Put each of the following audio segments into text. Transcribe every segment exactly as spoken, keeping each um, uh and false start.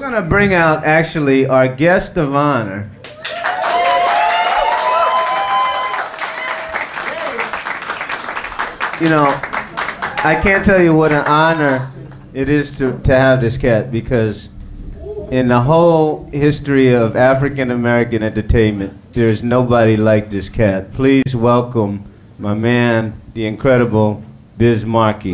We're gonna bring out actually our guest of honor. You know, I can't tell you what an honor it is to, to have this cat, because in the whole history of African American entertainment, there's nobody like this cat. Please welcome my man, the incredible Biz Markie.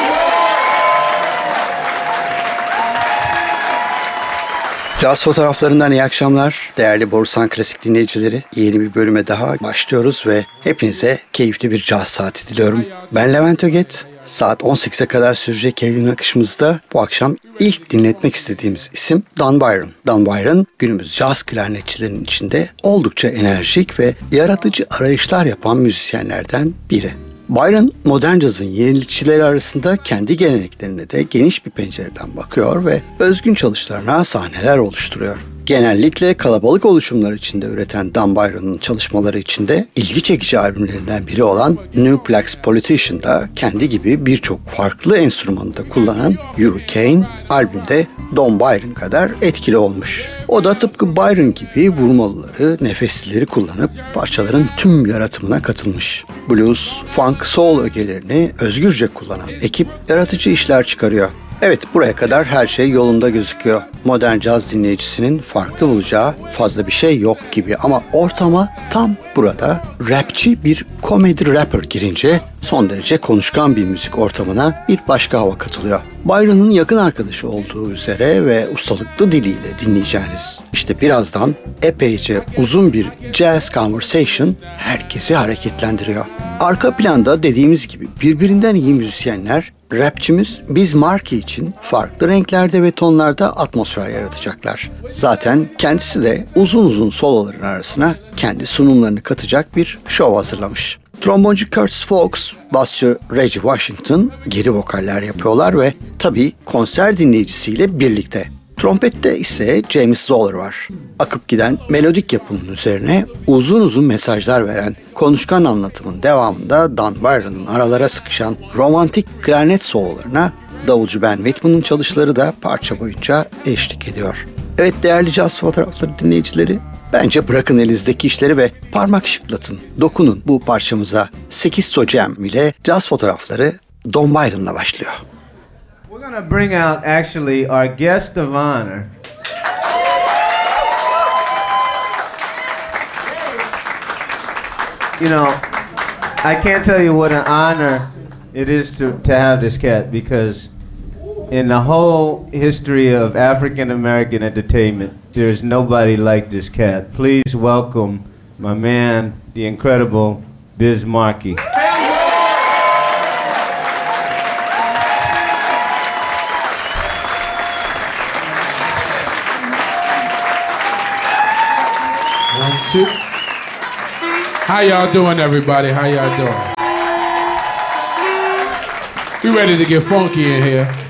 Caz fotoğraflarından iyi akşamlar. Değerli Borusan Klasik dinleyicileri, yeni bir bölüme daha başlıyoruz ve hepinize keyifli bir caz saati diliyorum. Ben Levent Öget. Saat on sekize kadar sürecek yayın akışımızda bu akşam ilk dinletmek istediğimiz isim Don Byron. Don Byron günümüz caz klarnetçilerinin içinde oldukça enerjik ve yaratıcı arayışlar yapan müzisyenlerden biri. Byron, modern cazın yenilikçileri arasında kendi geleneklerine de geniş bir pencereden bakıyor ve özgün çalışmalarına sahneler oluşturuyor. Genellikle kalabalık oluşumlar içinde üreten Don Byron'ın çalışmaları içinde ilgi çekici albümlerinden biri olan New Black's Politician'da kendi gibi birçok farklı enstrümanı da kullanan Hurricane albümde Don Byron kadar etkili olmuş. O da tıpkı Byron gibi vurmalıları, nefeslileri kullanıp parçaların tüm yaratımına katılmış. Blues, funk, soul ögelerini özgürce kullanan ekip yaratıcı işler çıkarıyor. Evet, buraya kadar her şey yolunda gözüküyor. Modern caz dinleyicisinin farklı bulacağı fazla bir şey yok gibi, ama ortama tam burada rapçi bir komedi rapper girince son derece konuşkan bir müzik ortamına bir başka hava katılıyor. Byron'ın yakın arkadaşı olduğu üzere ve ustalıklı diliyle dinleyeceğiniz işte birazdan epeyce uzun bir jazz conversation herkesi hareketlendiriyor. Arka planda dediğimiz gibi birbirinden iyi müzisyenler rapçimiz Biz Markie için farklı renklerde ve tonlarda atmosfer yaratacaklar. Zaten kendisi de uzun uzun soloların arasına kendi sunumlarını katacak bir şov hazırlamış. Tromboncu Curtis Fox, basçı Reggie Washington geri vokaller yapıyorlar ve tabii konser dinleyicisiyle birlikte. Trompette ise James Zoller var. Akıp giden melodik yapının üzerine uzun uzun mesajlar veren konuşkan anlatımın devamında Don Byron'ın aralara sıkışan romantik klarnet sololarına davulcu Ben Whitman'ın çalışları da parça boyunca eşlik ediyor. Evet değerli caz fotoğrafları dinleyicileri, bence bırakın elinizdeki işleri ve parmak şıklatın, dokunun bu parçamıza. sekiz So Jam ile caz fotoğrafları Don Byron'la başlıyor. We're gonna bring out actually our guest of honor. You know, I can't tell you what an honor it is to, to have this cat, because in the whole history of African American entertainment, there's nobody like this cat. Please welcome my man, the incredible Biz Markie. One, two. How y'all doing, everybody? How y'all doing? We ready to get funky in here.